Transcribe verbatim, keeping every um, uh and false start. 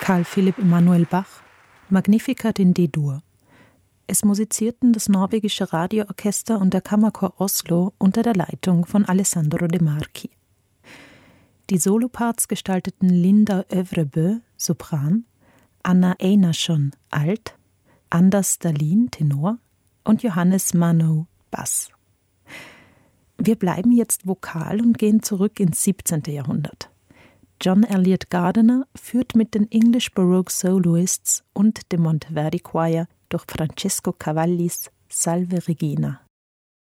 Carl Philipp Emanuel Bach, Magnificat in D-Dur. Es musizierten das norwegische Radioorchester und der Kammerchor Oslo unter der Leitung von Alessandro De Marchi. Die Soloparts gestalteten Linda Øvrebø, Sopran, Anna Einarsson, Alt, Anders Dahlin, Tenor und Johannes Manow, Bass. Wir bleiben jetzt vokal und gehen zurück ins siebzehnten Jahrhundert. John Eliot Gardiner führt mit den English Baroque Soloists und dem Monteverdi Choir durch Francesco Cavallis Salve Regina.